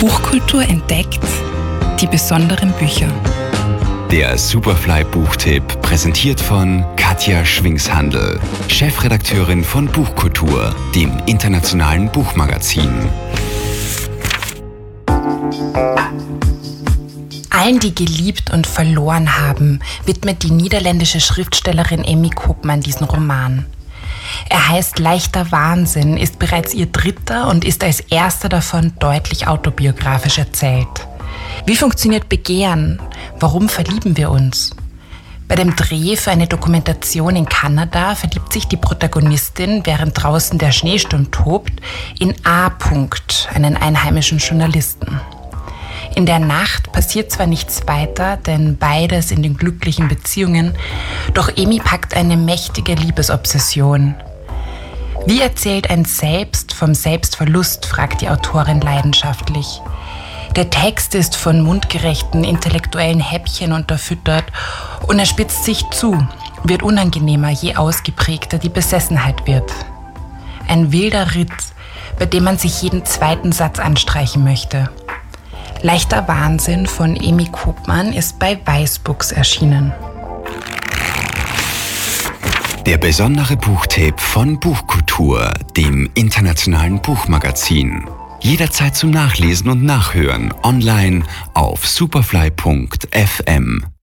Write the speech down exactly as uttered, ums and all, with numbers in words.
Buchkultur entdeckt, die besonderen Bücher. Der Superfly-Buchtipp, präsentiert von Katja Schwingshandl, Chefredakteurin von Buchkultur, dem internationalen Buchmagazin. Allen, die geliebt und verloren haben, widmet die niederländische Schriftstellerin Amy Koopman diesen Roman. Er heißt Leichter Wahnsinn, ist bereits ihr dritter und ist als erster davon deutlich autobiografisch erzählt. Wie funktioniert Begehren? Warum verlieben wir uns? Bei dem Dreh für eine Dokumentation in Kanada verliebt sich die Protagonistin, während draußen der Schneesturm tobt, in A. einen einheimischen Journalisten. In der Nacht passiert zwar nichts weiter, denn beides in den glücklichen Beziehungen, doch Amy packt eine mächtige Liebesobsession. Wie erzählt ein Selbst vom Selbstverlust, fragt die Autorin leidenschaftlich. Der Text ist von mundgerechten intellektuellen Häppchen unterfüttert und er spitzt sich zu, wird unangenehmer, je ausgeprägter die Besessenheit wird. Ein wilder Ritt, bei dem man sich jeden zweiten Satz anstreichen möchte. Leichter Wahnsinn von Amy Koopman ist bei Weißbooks erschienen. Der besondere Buchtipp von Buchkultur, dem internationalen Buchmagazin. Jederzeit zum Nachlesen und Nachhören online auf superfly punkt f m.